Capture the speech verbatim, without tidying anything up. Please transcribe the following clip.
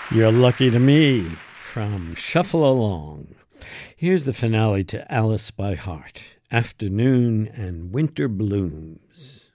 You're Lucky to Me from Shuffle Along. Here's the finale to Alice by Heart, Afternoon and Winter Blooms.